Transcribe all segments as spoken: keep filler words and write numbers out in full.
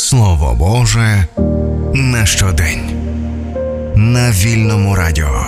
Слово Боже на щодень. На Вільному радіо.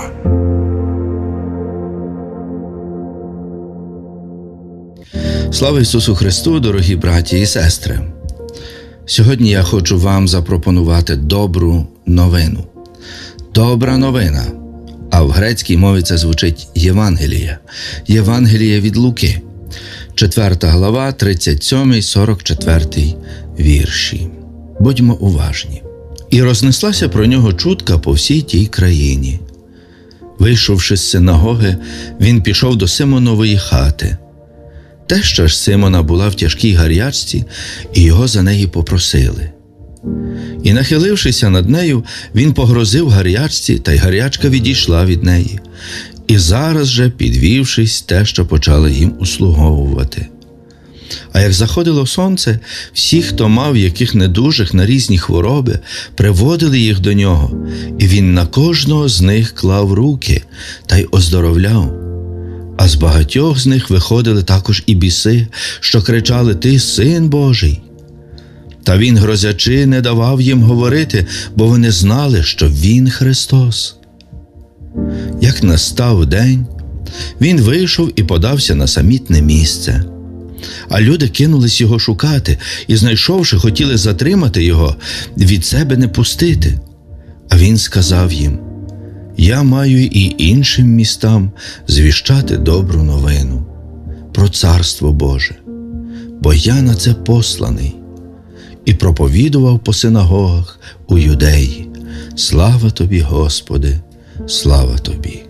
Слава Ісусу Христу, дорогі браті і сестри! Сьогодні я хочу вам запропонувати добру новину. Добра новина. А в грецькій мові це звучить Євангелія. Євангелія від Луки. четверта глава, тридцять сьомий сорок четвертий вірші. Будьмо уважні. «І рознеслася про нього чутка по всій тій країні. Вийшовши з синагоги, він пішов до Симонової хати. Теща ж Симона була в тяжкій гарячці, і його за неї попросили. І, нахилившися над нею, він погрозив гарячці, та й гарячка відійшла від неї. І зараз же, підвівшись, теща почала їм услуговувати. А як заходило сонце, всі, хто мав яких недужих на різні хвороби, приводили їх до нього, і він на кожного з них клав руки та й оздоровляв. А з багатьох з них виходили також і біси, що кричали: «Ти Син Божий!» Та він, грозячи, не давав їм говорити, бо вони знали, що він Христос. Як настав день, він вийшов і подався на самітне місце. А люди кинулись його шукати і, знайшовши, хотіли затримати його, від себе не пустити. А він сказав їм: «Я маю і іншим містам звіщати добру новину про Царство Боже, бо я на це посланий». І проповідував по синагогах у Юдеї: «Слава Тобі, Господи, слава Тобі».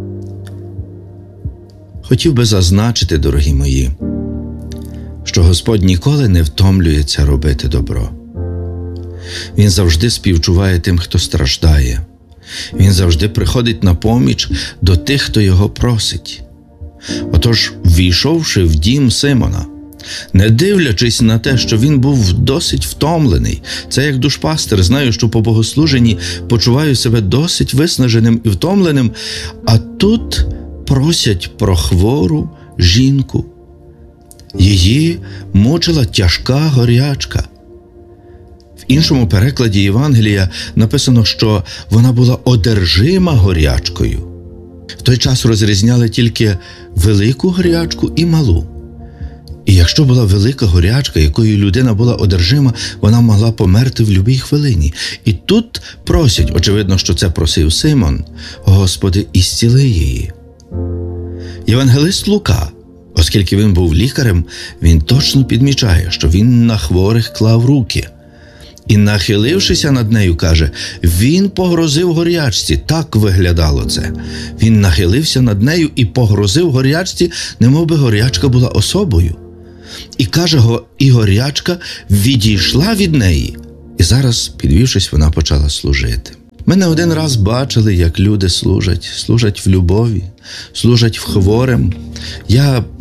Хотів би зазначити, дорогі мої, що Господь ніколи не втомлюється робити добро. Він завжди співчуває тим, хто страждає. Він завжди приходить на поміч до тих, хто його просить. Отож, ввійшовши в дім Симона, не дивлячись на те, що він був досить втомлений, це як душпастер, знаю, що по богослуженні почуваю себе досить виснаженим і втомленим, а тут просять про хвору жінку. Її мучила тяжка горячка. В іншому перекладі Євангелія написано, що вона була одержима горячкою. В той час розрізняли тільки велику горячку і малу. І якщо була велика горячка, якою людина була одержима, вона могла померти в будь-якій хвилині. І тут просять, очевидно, що це просив Симон: «Господи, ісціли її». Євангелист Лука, оскільки він був лікарем, він точно підмічає, що він на хворих клав руки. І, нахилившися над нею, каже, він погрозив горячці. Так виглядало це. Він нахилився над нею і погрозив горячці, немов би горячка була особою. І каже, і горячка відійшла від неї. І зараз, підвівшись, вона почала служити. Ми не один раз бачили, як люди служать. Служать в любові, служать в хворим. Я